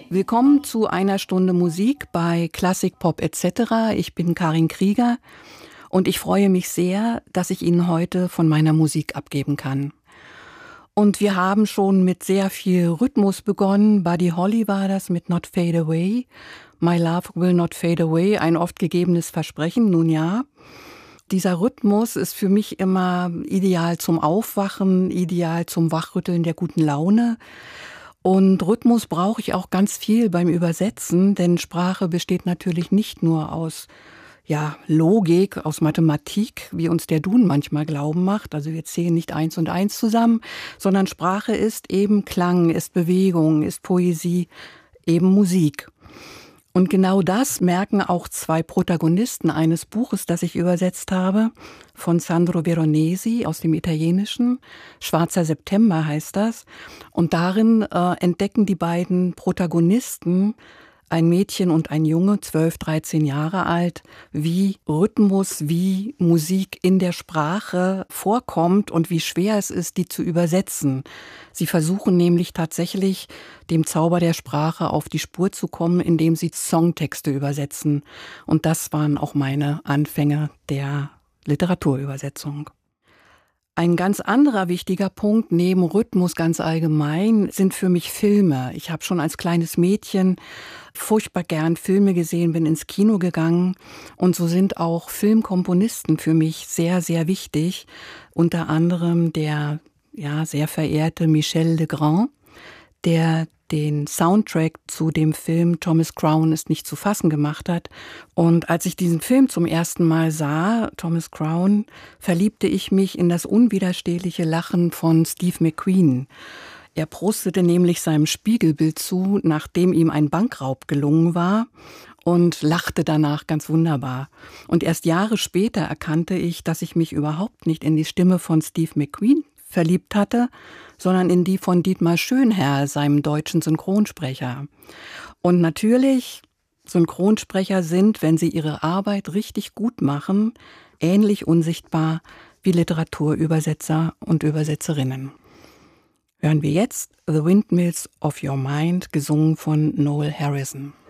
Willkommen zu einer Stunde Musik bei Klassik Pop etc. Ich bin Karin Krieger und ich freue mich sehr, dass ich Ihnen heute von meiner Musik abgeben kann. Und wir haben schon mit sehr viel Rhythmus begonnen. Buddy Holly war das mit Not Fade Away. My Love Will Not Fade Away, ein oft gegebenes Versprechen, nun ja. Dieser Rhythmus ist für mich immer ideal zum Aufwachen, ideal zum Wachrütteln der guten Laune. Und Rhythmus brauche ich auch ganz viel beim Übersetzen, denn Sprache besteht natürlich nicht nur aus Logik, aus Mathematik, wie uns der Duden manchmal glauben macht. Also wir zählen nicht 1 und 1 zusammen, sondern Sprache ist eben Klang, ist Bewegung, ist Poesie, eben Musik. Und genau das merken auch zwei Protagonisten eines Buches, das ich übersetzt habe, von Sandro Veronesi aus dem Italienischen. Schwarzer September heißt das. Und darin entdecken die beiden Protagonisten, ein Mädchen und ein Junge, 12, 13 Jahre alt, wie Rhythmus, wie Musik in der Sprache vorkommt und wie schwer es ist, die zu übersetzen. Sie versuchen nämlich tatsächlich, dem Zauber der Sprache auf die Spur zu kommen, indem sie Songtexte übersetzen. Und das waren auch meine Anfänge der Literaturübersetzung. Ein ganz anderer wichtiger Punkt neben Rhythmus ganz allgemein sind für mich Filme. Ich habe schon als kleines Mädchen furchtbar gern Filme gesehen, bin ins Kino gegangen und so sind auch Filmkomponisten für mich sehr, sehr wichtig. Unter anderem der sehr verehrte Michel Legrand, der den Soundtrack zu dem Film Thomas Crown ist nicht zu fassen gemacht hat. Und als ich diesen Film zum ersten Mal sah, Thomas Crown, verliebte ich mich in das unwiderstehliche Lachen von Steve McQueen. Er prostete nämlich seinem Spiegelbild zu, nachdem ihm ein Bankraub gelungen war, und lachte danach ganz wunderbar. Und erst Jahre später erkannte ich, dass ich mich überhaupt nicht in die Stimme von Steve McQueen verliebt hatte, sondern in die von Dietmar Schönherr, seinem deutschen Synchronsprecher. Und natürlich, Synchronsprecher sind, wenn sie ihre Arbeit richtig gut machen, ähnlich unsichtbar wie Literaturübersetzer und Übersetzerinnen. Hören wir jetzt The Windmills of Your Mind, gesungen von Noel Harrison.